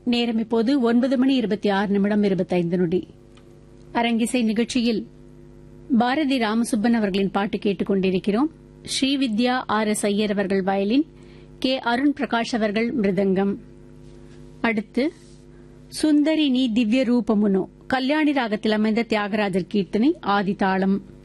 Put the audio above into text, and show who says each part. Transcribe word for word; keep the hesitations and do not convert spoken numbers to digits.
Speaker 1: நேரம் இப்போது ஒன்பது மணி இருபத்தி ஆறு நிமிடம் இருபத்தைந்து நொடி. அரங்கிசை நிகழ்ச்சியில் பாரதி ராமசுப்பன் அவர்களின் பாட்டு கேட்டுக் கொண்டிருக்கிறோம். ஸ்ரீவித்யா ஆர் எஸ் ஐயர் அவர்கள் வயலின், கே அருண் பிரகாஷ் அவர்கள் மிருதங்கம். அடுத்து சுந்தரி நீ திவ்ய ரூபமுனோ கல்யாணி ராகத்தில் அமைந்த தியாகராஜர் கீர்த்தனை ஆதிதாளம்.